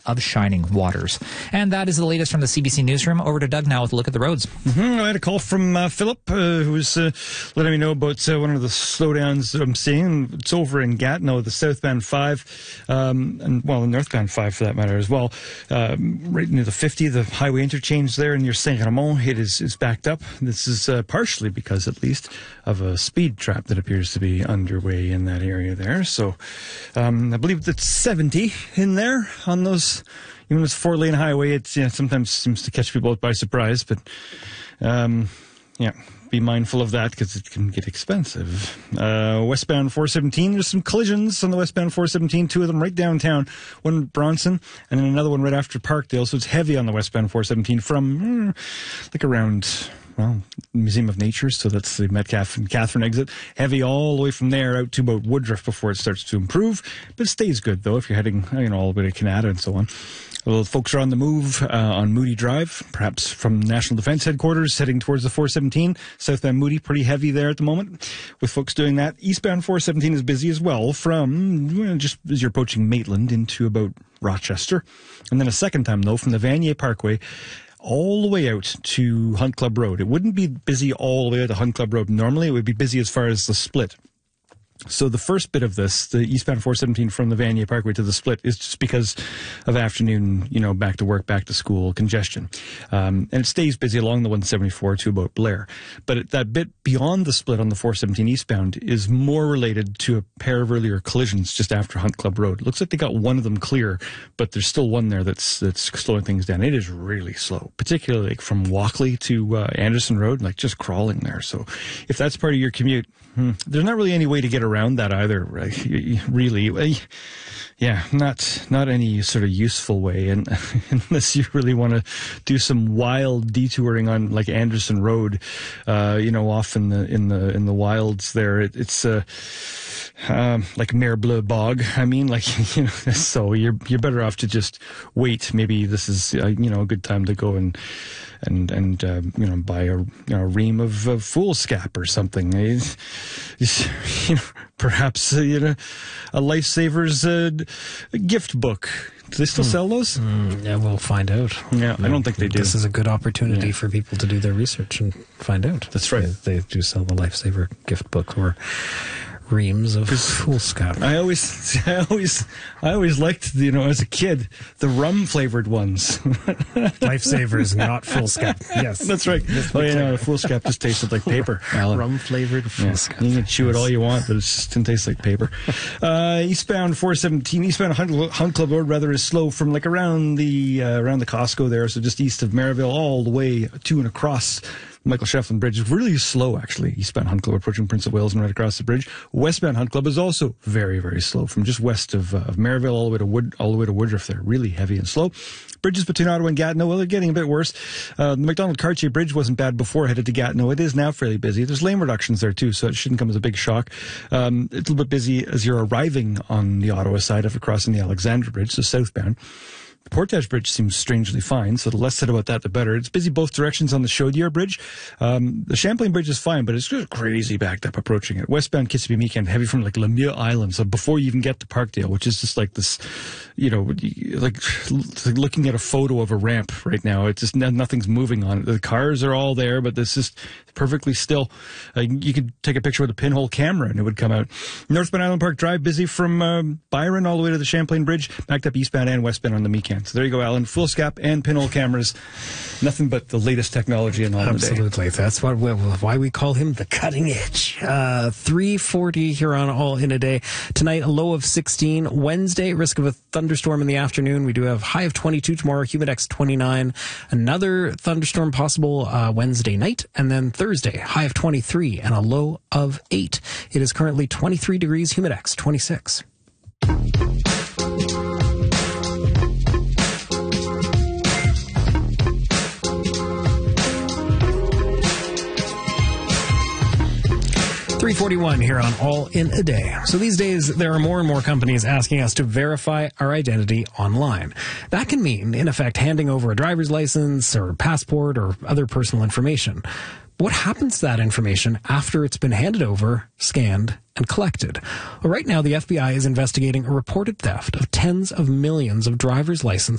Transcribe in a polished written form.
of Shining Waters. And that is the latest from the CBC Newsroom. Over to Doug now with a look at the roads. I had a call from Philip, who was letting me know about one of the slowdowns that I'm seeing. It's over in Gatineau, the southbound 5, and the northbound 5 for that matter as well. Right near the 50, the highway interchange there near Saint-Ramon, it is backed up. This is partially because, at least, of a speed trap that appears to be underway in that area there. So I believe that's 70 in there on those. Even this 4-lane highway, it sometimes seems to catch people by surprise, but be mindful of that because it can get expensive. Westbound 417, there's some collisions on the westbound 417, 2 of them right downtown, one in Bronson, and then another one right after Parkdale, so it's heavy on the westbound 417 from around Museum of Nature, so that's the Metcalfe and Catherine exit. Heavy all the way from there out to about Woodruff before it starts to improve, but it stays good though if you're heading all the way to Canada and so on. Well, folks are on the move on Moody Drive, perhaps from National Defence Headquarters, heading towards the 417. Southbound Moody, pretty heavy there at the moment, with folks doing that. Eastbound 417 is busy as well, from just as you're approaching Maitland into about Rochester. And then a second time, though, from the Vanier Parkway all the way out to Hunt Club Road. It wouldn't be busy all the way out to Hunt Club Road. Normally, it would be busy as far as the split. So the first bit of this, the eastbound 417 from the Vanier Parkway to the split, is just because of afternoon, back to work, back to school congestion. And it stays busy along the 174 to about Blair. But that bit beyond the split on the 417 eastbound is more related to a pair of earlier collisions just after Hunt Club Road. It looks like they got one of them clear, but there's still one there that's slowing things down. It is really slow, particularly from Walkley to Anderson Road, just crawling there. So if that's part of your commute, there's not really any way to get around that either, right? Really. Yeah, not any sort of useful way, and unless you really want to do some wild detouring on Anderson Road, off in the wilds there. It's like Mare Bleu Bog. So you're better off to just wait. Maybe this is a good time to go and buy a ream of foolscap or something. Perhaps a Lifesavers gift book. Do they still sell those? Yeah, we'll find out. Yeah, I don't think they do. This is a good opportunity for people to do their research and find out. That's right. They do sell the Lifesaver gift book or reams of foolscap. I always liked, as a kid, the rum flavored ones. Lifesavers, not foolscap. Yes, that's right. Foolscap just tasted like paper. Rum flavored foolscap. You can chew it all you want, but it just didn't taste like paper. Eastbound 417, eastbound Hunt Club Road rather is slow from around the Costco there, so just east of Maryville all the way to and across Michael Shefflin Bridge. Is really slow, actually. Eastbound Hunt Club approaching Prince of Wales and right across the bridge. Westbound Hunt Club is also very, very slow from just west of Maryville all the way to Woodruff there. Really heavy and slow. Bridges between Ottawa and Gatineau, they're getting a bit worse. The McDonald-Cartier Bridge wasn't bad before headed to Gatineau. It is now fairly busy. There's lane reductions there too, so it shouldn't come as a big shock. It's a little bit busy as you're arriving on the Ottawa side after crossing the Alexandra Bridge, so southbound. The Portage Bridge seems strangely fine, so the less said about that, the better. It's busy both directions on the Chaudière Bridge. The Champlain Bridge is fine, but it's just crazy backed up approaching it. Westbound Kissimmee heavy from Lemieux Island, so before you even get to Parkdale, which is just this, looking at a photo of a ramp right now. It's just nothing's moving on it. The cars are all there, but it's just perfectly still. You could take a picture with a pinhole camera and it would come out. Northbound Island Park Drive busy from Byron all the way to the Champlain Bridge, backed up eastbound and westbound on the Meekan. So there you go, Alan. Foolscap and pinhole cameras. Nothing but the latest technology in all the day. Absolutely. That's why we call him the cutting edge. 3:40 here on All in a Day. Tonight, a low of 16. Wednesday, risk of a thunderstorm in the afternoon. We do have high of 22 tomorrow, humidex 29. Another thunderstorm possible Wednesday night. And then Thursday, high of 23 and a low of 8. It is currently 23 degrees, humidex 26. 3:41 here on All in a Day. So these days, there are more and more companies asking us to verify our identity online. That can mean, in effect, handing over a driver's license or passport or other personal information. What happens to that information after it's been handed over, scanned, and collected? Well, right now, the FBI is investigating a reported theft of tens of millions of driver's license